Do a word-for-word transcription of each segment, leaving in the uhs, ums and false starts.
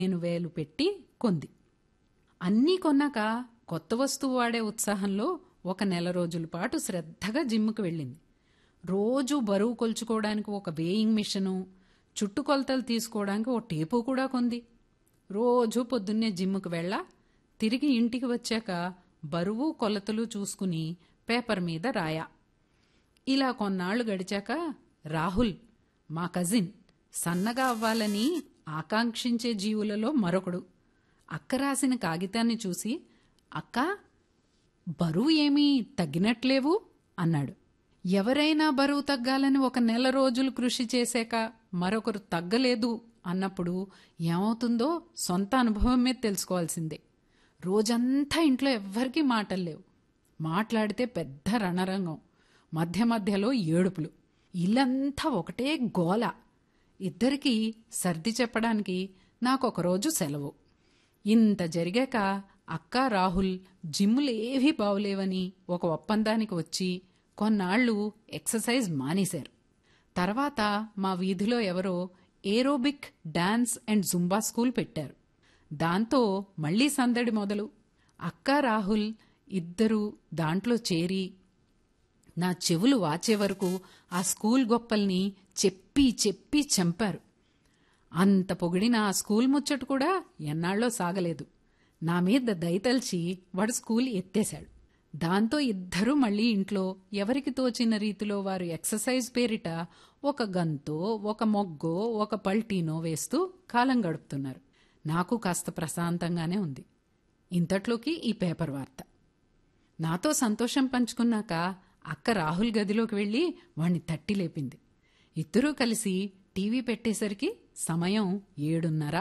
నేను వేలు పెట్టి కొంది. అన్నీ కొన్నాక కొత్త వస్తువు వాడే ఉత్సాహంలో ఒక నెల రోజుల పాటు శ్రద్ధగా జిమ్కి వెళ్ళింది. రోజు బరువు కొలుచుకోవడానికి ఒక వేయింగ్ మిషను, చుట్టుకొలతలు తీసుకోవడానికి ఓ టేపు కూడా కొంది. రోజు పొద్దున్నే జిమ్కి వెళ్ళా, తిరిగి ఇంటికి వచ్చాక బరువు కొలతలు చూసుకుని పేపర్ మీద రాయా. ఇలా కొన్నాళ్లు గడిచాక రాహుల్, మా కజిన్, సన్నగా అవ్వాలని ఆకాంక్షించే జీవులలో మరొకడు, అక్క రాసిన కాగితాన్ని చూసి, అక్కా, బరువు ఏమీ తగ్గినట్లేవు అన్నాడు. ఎవరైనా బరువు తగ్గాలని ఒక నెల రోజులు కృషి చేశాక మరొకరు తగ్గలేదు అన్నప్పుడు ఏమవుతుందో సొంత అనుభవం మీద తెలుసుకోవాల్సిందే. రోజంతా ఇంట్లో ఎవ్వరికీ మాటల్లేవు. మాట్లాడితే పెద్ద రణరంగం, మధ్య మధ్యలో ఏడుపులు, ఇల్లంతా ఒకటే గోల. ఇద్దరికీ సర్ది చెప్పడానికి నాకొకరోజు సెలవు. ఇంత జరిగాక అక్క, రాహుల్ జిమ్ములేవీ బావులేవని ఒక ఒప్పందానికి వచ్చి కొన్నాళ్లు ఎక్సర్సైజ్ మానేశారు. తర్వాత మా వీధిలో ఎవరో aerobic, dance and Zumba school పెట్టారు. దాంతో మళ్లీ సందడి మొదలు. అక్క, రాహుల్ ఇద్దరూ దాంట్లో చేరి నా చెవులు వాచే వరకు ఆ స్కూల్ గొప్పల్ని చెప్పి చెప్పి చంపారు. అంత పొగిడిన ఆ స్కూల్ ముచ్చట కూడా ఎన్నాళ్ళో సాగలేదు. నా మీద దయతల్చి వాడు స్కూల్ ఎత్తేశాడు. దాంతో ఇద్దరూ మళ్లీ ఇంట్లో ఎవరికి తోచిన రీతిలో వారు ఎక్సర్సైజ్ పేరిట ఒక గంతో, ఒక మొగ్గో, ఒక పల్టీనో వేస్తూ కాలం గడుపుతున్నారు. నాకు కాస్త ప్రశాంతంగానే ఉంది. ఇంతట్లోకి ఈ పేపర్ వార్త. నాతో సంతోషం పంచుకున్నాక అక్క రాహుల్ గదిలోకి వెళ్లి వాణ్ణి తట్టి లేపింది. ఇద్దరూ కలిసి టీవీ పెట్టేసరికి సమయం ఏడున్నర.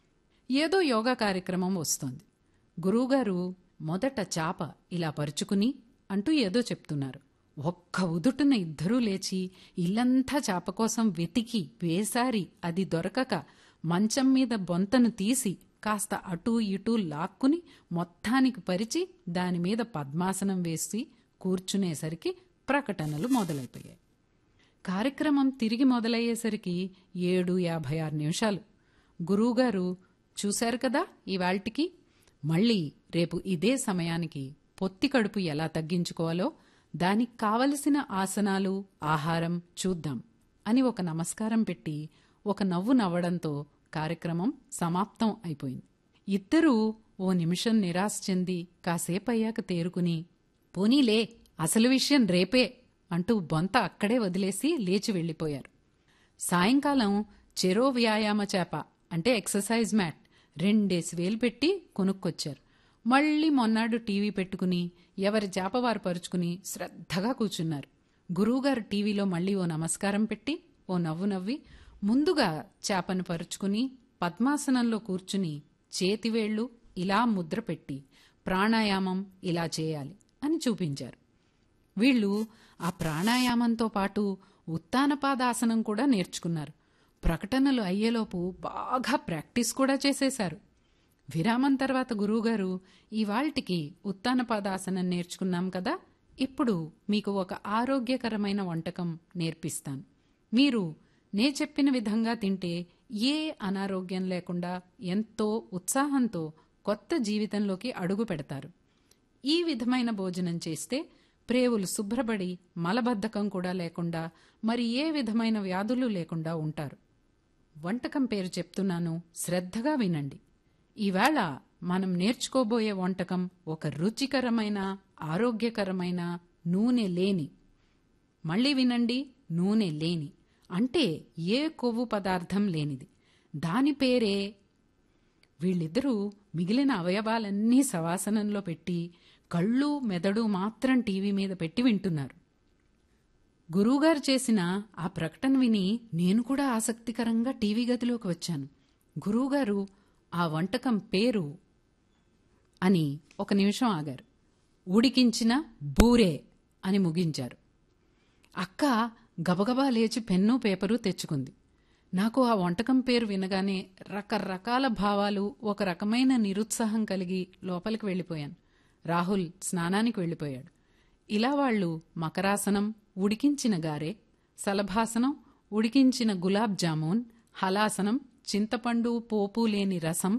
ఏదో యోగా కార్యక్రమం వస్తోంది. గురువుగారు మొదట చాప ఇలా పరుచుకుని అంటూ ఏదో చెప్తున్నారు. ఒక్క ఉదుటున ఇద్దరూ లేచి ఇల్లంతా చాప కోసం వెతికి వేసారి అది దొరకక మంచం మీద బొంతను తీసి కాస్త అటూ ఇటూ లాక్కుని మొత్తానికి పరిచి దానిమీద పద్మాసనం వేసి కూర్చునేసరికి ప్రకటనలు మొదలైపోయాయి. కార్యక్రమం తిరిగి మొదలయ్యేసరికి ఏడు యాభై ఆరు నిమిషాలు. గురువుగారు, చూశారు కదా ఇవాళ్టికి, మళ్ళీ రేపు ఇదే సమయానికి పొత్తి కడుపు ఎలా తగ్గించుకోవాలో దానికి కావలసిన ఆసనాలు, ఆహారం చూద్దాం అని ఒక నమస్కారం పెట్టి ఒక నవ్వు నవ్వడంతో కార్యక్రమం సమాప్తం అయిపోయింది. ఇద్దరూ ఓ నిమిషం నిరాశ చెంది కాసేపయ్యాక తేరుకుని, పోనీలే అసలు విషయం రేపే అంటూ బొంత అక్కడే వదిలేసి లేచి వెళ్లిపోయారు. సాయంకాలం చెరో వ్యాయామ చేప అంటే ఎక్సర్సైజ్ మ్యాట్ రెండేసి వేలు పెట్టి కొనుక్కొచ్చారు. మళ్లీ మొన్నాడు టీవీ పెట్టుకుని ఎవరి చేప వారు పరుచుకుని శ్రద్ధగా కూర్చున్నారు. గురువుగారు టీవీలో మళ్లీ ఓ నమస్కారం పెట్టి ఓ నవ్వు నవ్వి ముందుగా చేపను పరుచుకుని పద్మాసనంలో కూర్చుని చేతివేళ్లు ఇలా ముద్ర పెట్టి ప్రాణాయామం ఇలా చేయాలి అని చూపించారు. వీళ్లు ఆ ప్రాణాయామంతో పాటు ఉత్తానపాదాసనం కూడా నేర్చుకున్నారు. ప్రకటనలు అయ్యేలోపు బాగా ప్రాక్టీస్ కూడా చేసేశారు. విరామం తర్వాత గురువుగారు, ఇవాళ్టికి ఉత్తానపాదాసనం నేర్చుకున్నాం కదా, ఇప్పుడు మీకు ఒక ఆరోగ్యకరమైన వంటకం నేర్పిస్తాను. మీరు నే చెప్పిన విధంగా తింటే ఏ అనారోగ్యం లేకుండా ఎంతో ఉత్సాహంతో కొత్త జీవితంలోకి అడుగు పెడతారు. ఈ విధమైన భోజనం చేస్తే ప్రేవులు శుభ్రపడి మలబద్ధకం కూడా లేకుండా మరి ఏ విధమైన వ్యాధులు లేకుండా ఉంటారు. వంటకం పేరు చెప్తున్నాను, శ్రద్ధగా వినండి. ఈవేళ మనం నేర్చుకోబోయే వంటకం ఒక రుచికరమైన, ఆరోగ్యకరమైన, నూనె లేని, మళ్ళీ వినండి, నూనె లేని అంటే ఏ కొవ్వు పదార్థం లేనిది. దాని పేరే. వీళ్ళిద్దరూ మిగిలిన అవయవాలన్నీ శవాసనంలో పెట్టి కళ్ళు, మెదడు మాత్రం టీవీ మీద పెట్టి వింటున్నారు. గురువుగారు చేసిన ఆ ప్రకటన విని నేను కూడా ఆసక్తికరంగా టీవీ గదిలోకి వచ్చాను. గురువుగారు ఆ వంటకం పేరు అని ఒక నిమిషం ఆగారు. ఉడికించిన బూరే అని ముగించారు. అక్క గబగబా లేచి పెన్ను పేపరు తెచ్చుకుంది. నాకు ఆ వంటకం పేరు వినగానే రకరకాల భావాలు, ఒక రకమైన నిరుత్సాహం కలిగి లోపలికి వెళ్ళిపోయాను. రాహుల్ స్నానానికి వెళ్ళిపోయాడు. ఇలా వాళ్లు మకరాసనం, ఉడికించిన గారె, సలభాసనం, ఉడికించిన గులాబ్ జామున్, హలాసనం చింతపండు పోపు లేని రసం